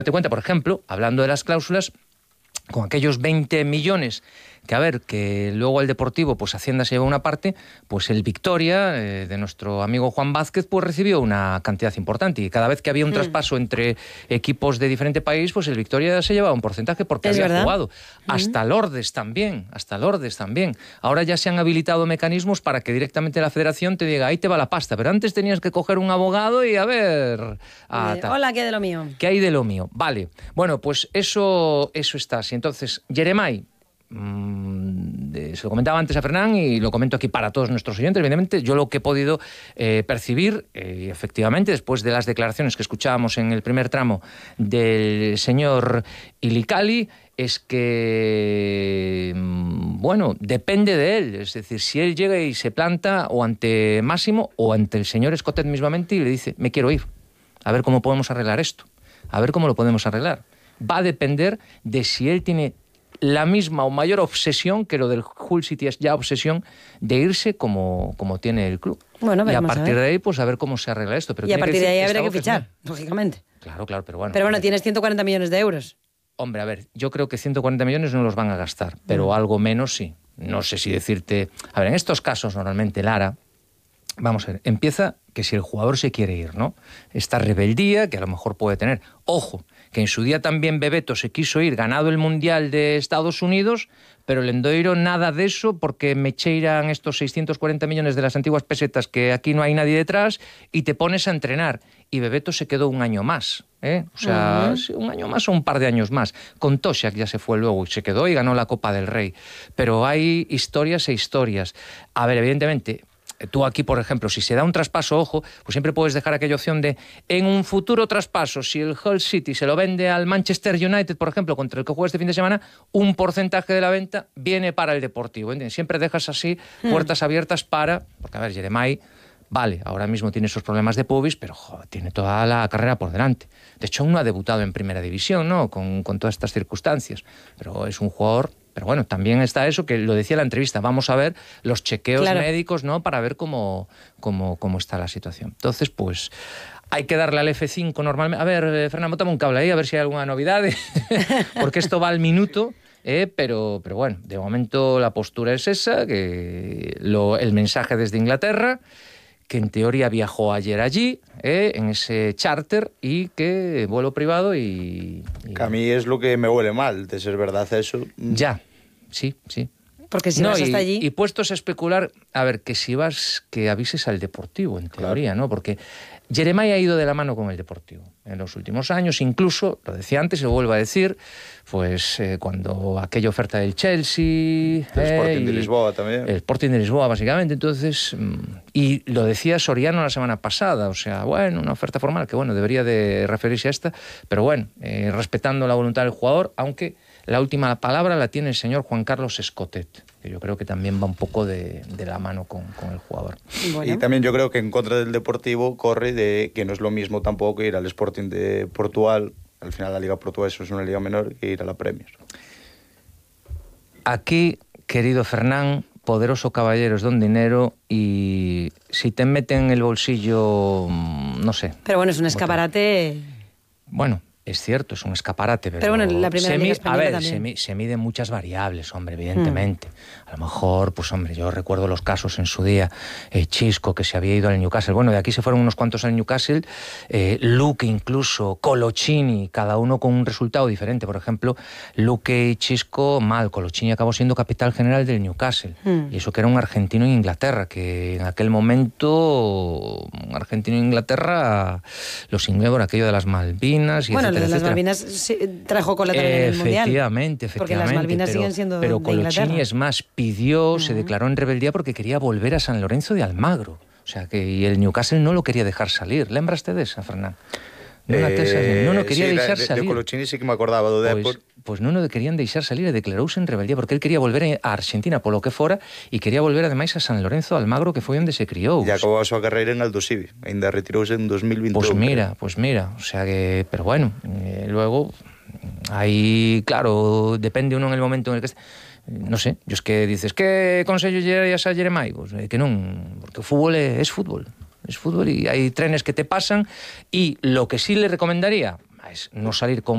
Te cuenta, por ejemplo, hablando de las cláusulas, con aquellos 20 millones que, a ver, que luego el Deportivo, pues Hacienda se lleva una parte, pues el Victoria, de nuestro amigo Juan Vázquez, pues recibió una cantidad importante, y cada vez que había un traspaso entre equipos de diferente país, pues el Victoria se llevaba un porcentaje porque había jugado. Hasta Lourdes también, hasta Lourdes también. Ahora ya se han habilitado mecanismos para que directamente la Federación te diga, ahí te va la pasta, pero antes tenías que coger un abogado y a ver... hola, ¿qué hay de lo mío? ¿Qué hay de lo mío? Vale. Bueno, pues eso está así. Entonces, Jeremai, se lo comentaba antes a Fernán y lo comento aquí para todos nuestros oyentes, evidentemente, yo lo que he podido percibir, y efectivamente, después de las declaraciones que escuchábamos en el primer tramo del señor Ilicali, es que, bueno, depende de él. Es decir, si él llega y se planta o ante Máximo o ante el señor Escotet mismamente y le dice, me quiero ir, a ver cómo podemos arreglar esto, a ver cómo lo podemos arreglar. Va a depender de si él tiene la misma o mayor obsesión, que lo del Hull City es ya obsesión, de irse como tiene el club. Bueno, y a partir de ahí, pues a ver cómo se arregla esto. Pero y a partir de ahí habrá que fichar, lógicamente. Claro, pero bueno. Pero bueno, tienes 140 millones de euros. Hombre, a ver, yo creo que 140 millones no los van a gastar, pero algo menos sí. No sé si decirte... A ver, en estos casos, normalmente, Lara, vamos a ver, empieza que si el jugador se quiere ir, ¿no? Esta rebeldía que a lo mejor puede tener. Ojo, que en su día también Bebeto se quiso ir, ganado el Mundial de Estados Unidos, pero Lendoiro nada de eso, porque me cheiran estos 640 millones de las antiguas pesetas, que aquí no hay nadie detrás, y te pones a entrenar. Y Bebeto se quedó un año más, ¿eh? O sea, un año más o un par de años más. Con Toshack ya se fue luego y se quedó y ganó la Copa del Rey. Pero hay historias e historias. A ver, evidentemente... Tú aquí, por ejemplo, si se da un traspaso, ojo, pues siempre puedes dejar aquella opción de, en un futuro traspaso, si el Hull City se lo vende al Manchester United, por ejemplo, contra el que juega este fin de semana, un porcentaje de la venta viene para el Deportivo, ¿entiendes? Siempre dejas así puertas abiertas para... Porque, a ver, Jeremai, vale, ahora mismo tiene esos problemas de pubis, pero joder, tiene toda la carrera por delante. De hecho, aún no ha debutado en Primera División, ¿no? Con todas estas circunstancias. Pero es un jugador... Pero bueno, también está eso, que lo decía en la entrevista, vamos a ver los chequeos médicos, ¿no? Para ver cómo está la situación. Entonces, pues, hay que darle al F5 normalmente. A ver, Fernando, toma un cable ahí, a ver si hay alguna novedad, porque esto va al minuto, pero bueno, de momento la postura es esa, que el mensaje desde Inglaterra, que en teoría viajó ayer allí, en ese charter, y que vuelo privado y... Que a mí es lo que me huele mal, de ser verdad eso. Ya, sí. Porque si vas hasta allí... Y puestos a especular, a ver, que si vas, que avises al Deportivo, en teoría, ¿no? Porque Jeremai ha ido de la mano con el Deportivo en los últimos años, incluso, lo decía antes y lo vuelvo a decir, pues cuando aquella oferta del Chelsea... El Sporting de Lisboa también. El Sporting de Lisboa, básicamente, entonces... Y lo decía Soriano la semana pasada, o sea, bueno, una oferta formal que, bueno, debería de referirse a esta, pero bueno, respetando la voluntad del jugador, aunque la última palabra la tiene el señor Juan Carlos Escotet, que yo creo que también va un poco de la mano con el jugador. Bueno. Y también yo creo que en contra del Deportivo corre de que no es lo mismo tampoco ir al Sporting de Portugal, al final la Liga Portuguesa es una liga menor, que ir a la Premier. Aquí, querido Fernán, poderoso caballero es don dinero, y si te meten en el bolsillo, no sé. Pero bueno, es un escaparate... Bueno, es cierto, es un escaparate, pero bueno, la primera liga española también. Se miden muchas variables, hombre, evidentemente. A lo mejor, pues hombre, yo recuerdo los casos en su día, Chisco, que se había ido al Newcastle. Bueno, de aquí se fueron unos cuantos al Newcastle, Luque incluso, Colochini, cada uno con un resultado diferente. Por ejemplo, Luque y Chisco mal, Colochini acabó siendo capital general del Newcastle. Y eso que era un argentino en Inglaterra, que en aquel momento, un argentino en Inglaterra, los ingleses, aquello de las Malvinas y bueno, lo de las Malvinas trajo colateral en el Mundial. Efectivamente. Porque las Malvinas siguen siendo pero de Colochini, Inglaterra. es más, se declaró en rebeldía porque quería volver a San Lorenzo de Almagro. O sea, y el Newcastle no lo quería dejar salir. ¿Lembraste de esa, Fernán? No quería deixar salir. De Colochini sí que me acordaba do Depor. Pues no querían deixar salir e declarouse en rebeldía porque él quería volver a Argentina polo que fora e quería volver ademais a San Lorenzo de Almagro, que foi onde se criou. E acabou a súa carreira en Aldo Civi, ainda retirouse en 2021. Pues mira, o sea que, pero bueno, luego aí, claro, depende uno en el momento en el que no sé, yo es que dices, que consello lle darías a Jeremai? Pues que non, porque o fútbol é fútbol. Es fútbol y hay trenes que te pasan, y lo que sí le recomendaría es no salir con